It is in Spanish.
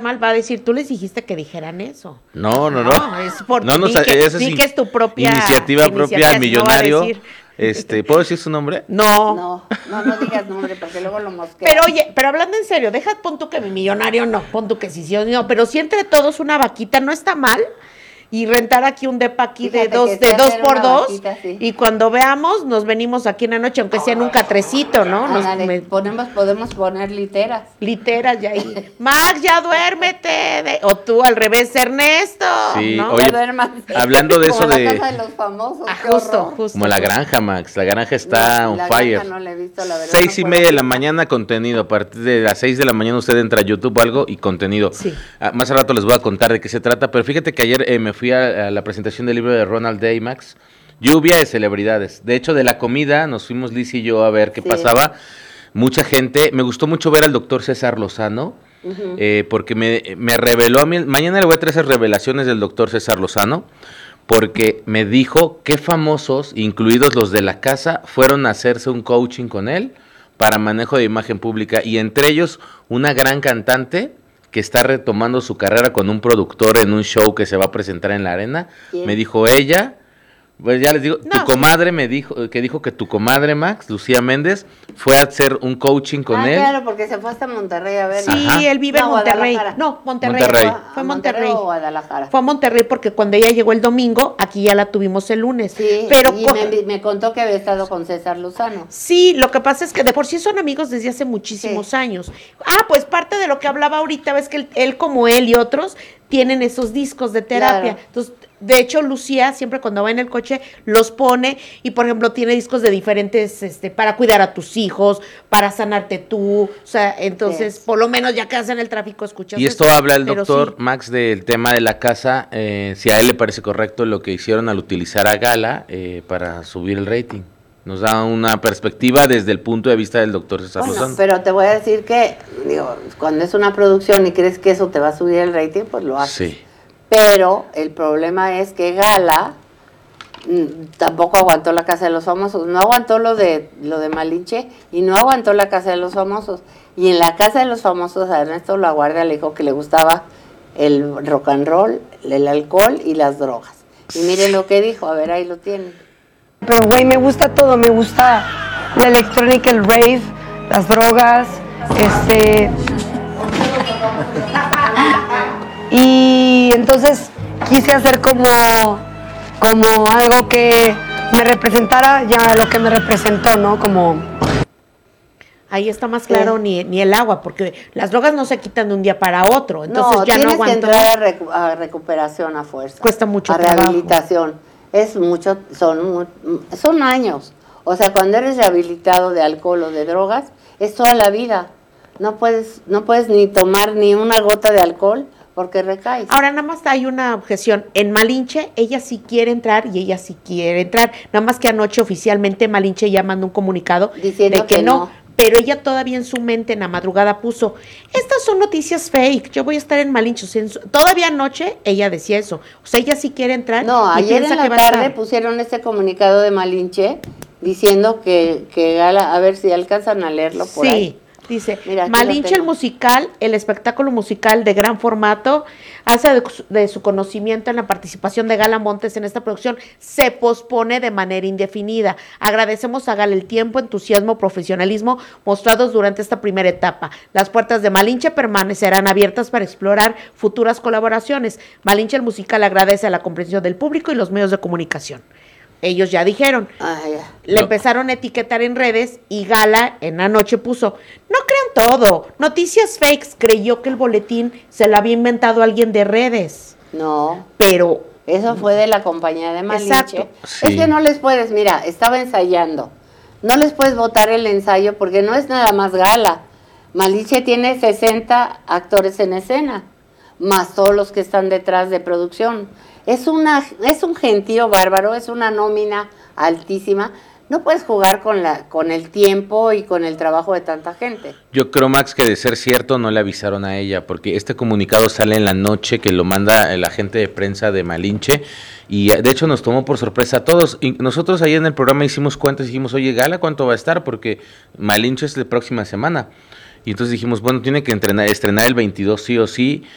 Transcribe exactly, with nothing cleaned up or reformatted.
mal, va a decir, tú les dijiste que dijeran eso. No, no, no. No, es por no, no, di no, que, esa di es que es tu propia iniciativa propia, no millonario. va a decir. Este, ¿puedo decir su nombre? No. No, no, no digas nombre porque luego lo mosquean. Pero oye, pero hablando en serio, deja, pon tú que mi millonario no, pon tú que sí, sí, no, pero si entre todos una vaquita no está mal. Y rentar aquí un depa aquí Fíjate de dos, que de sí dos hacer por una dos, vaquita, sí. y cuando veamos, nos venimos aquí en la noche, aunque sea en un catrecito, ¿no? Nos Ándale, me- ponemos, podemos poner literas. literas ya ahí. Max, ya duérmete. de- o tú al revés, Ernesto. Sí, ¿no? oye, Ya duermas. hablando de Como eso la de- casa de los famosos. Ah, qué justo, horror. justo. Como la granja, Max. La granja está No, on la fire. granja no la he visto, la verdad, Seis no y puedo media de la verla. mañana, contenido. A partir de las seis de la mañana usted entra a YouTube o algo y contenido. Sí. Ah, más al rato les voy a contar de qué se trata, pero fíjate que ayer eh, me fui a, a la presentación del libro de Ronald Day, Max. Lluvia de celebridades. De hecho, de la comida nos fuimos Liz y yo a ver qué Sí. pasaba. Mucha gente. Me gustó mucho ver al doctor César Lozano. Ujú. eh, porque me, me reveló a mí, mañana le voy a traer esas revelaciones del doctor César Lozano, porque me dijo qué famosos, incluidos los de la casa, fueron a hacerse un coaching con él para manejo de imagen pública, y entre ellos una gran cantante que está retomando su carrera con un productor en un show que se va a presentar en la arena. ¿Quién? Me dijo ella, pues ya les digo, No, tu sí. comadre me dijo, que dijo que tu comadre Max, Lucía Méndez, fue a hacer un coaching con ah, él. claro, porque se fue hasta Monterrey a ver. Sí, Ajá. él vive No, en Monterrey. Guadalajara. No, Monterrey. Monterrey. Fue, fue ¿A Monterrey. o Guadalajara? Fue a Monterrey porque cuando ella llegó el domingo, aquí ya la tuvimos el lunes. Sí, pero y co- me, me contó que había estado con César Lozano. Sí, lo que pasa es que de por sí son amigos desde hace muchísimos Sí. años. Ah, pues parte de lo que hablaba ahorita, ves que él, él como él y otros tienen esos discos de terapia. Claro. Entonces, de hecho, Lucía siempre cuando va en el coche los pone y, por ejemplo, tiene discos de diferentes, este, para cuidar a tus hijos, para sanarte tú. O sea, entonces, Sí. por lo menos ya que en el tráfico escuchas Y esto eso, habla el pero doctor sí. Max del tema de la casa, eh, si a él le parece correcto lo que hicieron al utilizar a Gala eh, para subir el rating. Nos da una perspectiva desde el punto de vista del doctor César Bueno, Lozano. pero te voy a decir que, digo, cuando es una producción y crees que eso te va a subir el rating, pues lo haces. Sí. Pero el problema es que Gala mm, tampoco aguantó la Casa de los Famosos, no aguantó lo de lo de Malinche y no aguantó la Casa de los Famosos. Y en la Casa de los Famosos a Ernesto La Guardia le dijo que le gustaba el rock and roll, el alcohol y las drogas. Y miren lo que dijo, a ver, ahí lo tienen. Pero, güey, me gusta todo, me gusta la electrónica, el rave, las drogas, este... Y entonces quise hacer como, como algo que me representara ya lo que me representó, ¿no? Como... Ahí está más claro ni, ni el agua, porque las drogas no se quitan de un día para otro. Entonces no, ya no tienes que aguantó. entrar a, recu- a recuperación a fuerza. Cuesta mucho A trabajo. rehabilitación. Es mucho, son, mu- son años. O sea, cuando eres rehabilitado de alcohol o de drogas, es toda la vida. No puedes, no puedes ni tomar ni una gota de alcohol porque recaes. Ahora nada más hay una objeción. En Malinche, ella sí quiere entrar y ella sí quiere entrar. Nada más que anoche oficialmente Malinche ya mandó un comunicado Diciendo de que, que no. no. Pero ella todavía en su mente, en la madrugada, puso, estas son noticias fake, yo voy a estar en Malinche. O sea, en su- todavía anoche ella decía eso. O sea, ella sí quiere entrar. No, y ayer piensa en que la va a tarde estar. pusieron este comunicado de Malinche diciendo que, que Gala, a ver si alcanzan a leerlo por Sí. ahí. Dice, Mira, aquí lo Malinche el tengo. musical, el espectáculo musical de gran formato, hace de, de su conocimiento en la participación de Gala Montes en esta producción, se pospone de manera indefinida. Agradecemos a Gala el tiempo, entusiasmo, profesionalismo mostrados durante esta primera etapa. Las puertas de Malinche permanecerán abiertas para explorar futuras colaboraciones. Malinche el musical agradece a la comprensión del público y los medios de comunicación. Ellos ya dijeron. Ay, ya. Le No. empezaron a etiquetar en redes y Gala en la noche puso, no crean todo, noticias fakes, creyó que el boletín se lo había inventado alguien de redes, No, pero eso fue de la compañía de Malinche. Exacto. Sí. Es que no les puedes, mira, estaba ensayando. No les puedes votar el ensayo porque no es nada más Gala. Malinche tiene sesenta actores en escena, más todos los que están detrás de producción. Es una es un gentío bárbaro, es una nómina altísima. No puedes jugar con la con el tiempo y con el trabajo de tanta gente. Yo creo, Max, que de ser cierto no le avisaron a ella, porque este comunicado sale en la noche que lo manda el agente de prensa de Malinche, y eh, de hecho nos tomó por sorpresa a todos. Y nosotros ahí en el programa hicimos cuentas y dijimos, oye, Gala, ¿cuánto va a estar? Porque Malinche es la próxima semana. Y entonces dijimos, bueno, tiene que entrenar, estrenar el veintidós sí o sí,